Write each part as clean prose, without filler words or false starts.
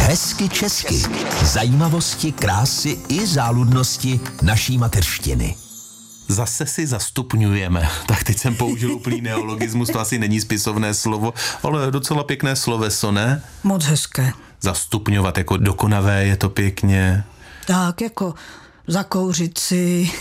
Hezky česky. Zajímavosti, krásy i záludnosti naší mateřštiny. Zase si zastupňujeme. Tak teď jsem použil úplný neologismus, to asi není spisovné slovo, ale docela pěkné sloveso, ne? Moc hezké. Zastupňovat, jako dokonavé je to pěkně. Tak, jako zakouřit si,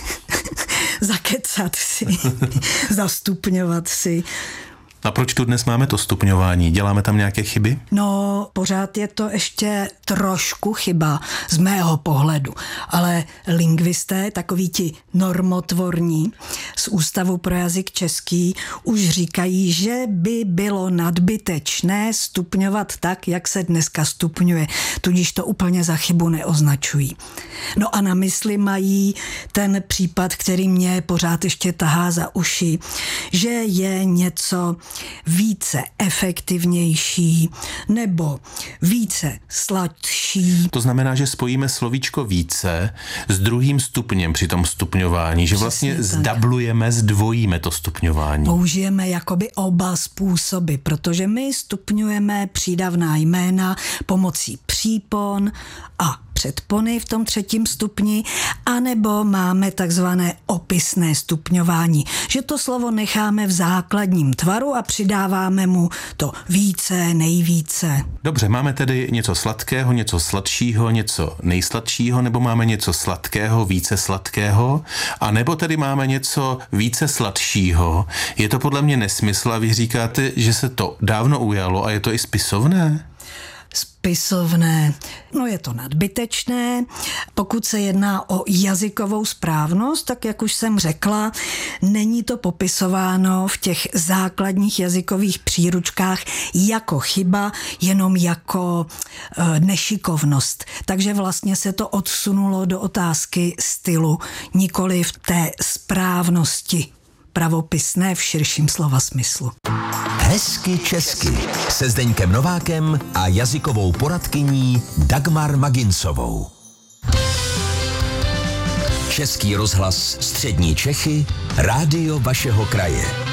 zakecat si, zastupňovat si. A proč tu dnes máme to stupňování? Děláme tam nějaké chyby? No, pořád je to ještě trošku chyba z mého pohledu, ale lingvisté, takoví ti normotvorní z Ústavu pro jazyk český, už říkají, že by bylo nadbytečné stupňovat tak, jak se dneska stupňuje, tudíž to úplně za chybu neoznačují. No a na mysli mají ten případ, který mě pořád ještě tahá za uši, že je něco více efektivnější nebo více sladší. To znamená, že spojíme slovíčko více s druhým stupněm při tom stupňování, že vlastně zdablujeme, zdvojíme to stupňování. Použijeme jakoby oba způsoby, protože my stupňujeme přídavná jména pomocí přípon a předpony v tom třetím stupni, anebo máme takzvané opisné stupňování, že to slovo necháme v základním tvaru a přidáváme mu to více, nejvíce. Dobře, máme tedy něco sladkého, něco sladšího, něco nejsladšího, nebo máme něco sladkého, více sladkého, a nebo tedy máme něco více sladšího. Je to podle mě nesmysl a vy říkáte, že se to dávno ujalo a je to i spisovné? Spisovné. No je to nadbytečné. Pokud se jedná o jazykovou správnost, tak jak už jsem řekla, není to popisováno v těch základních jazykových příručkách jako chyba, jenom jako nešikovnost. Takže vlastně se to odsunulo do otázky stylu, nikoli v té správnosti pravopisné v širším slova smyslu. Hezky česky se Zdeňkem Novákem a jazykovou poradkyní Dagmar Maginsovou. Český rozhlas Střední Čechy, rádio vašeho kraje.